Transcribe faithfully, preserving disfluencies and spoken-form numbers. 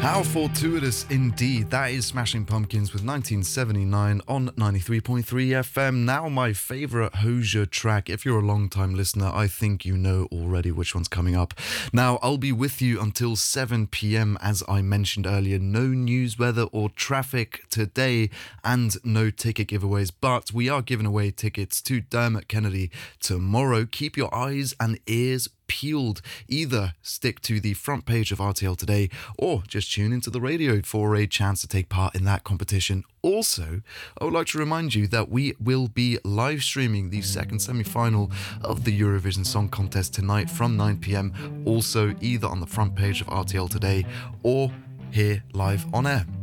How fortuitous indeed. That is Smashing Pumpkins with nineteen seventy-nine on ninety-three point three F M. Now my favourite Hozier track. If you're a long-time listener, I think you know already which one's coming up. Now, I'll be with you until seven p.m. as I mentioned earlier. No news, weather or traffic today and no ticket giveaways, but we are giving away tickets to Dermot Kennedy tomorrow. Keep your eyes and ears peeled. Either stick to the front page of R T L Today or just tune into the radio for a chance to take part in that competition. Also, I would like to remind you that we will be live streaming the second semi-final of the Eurovision Song Contest tonight from nine p.m. Also, either on the front page of R T L Today or here live on air.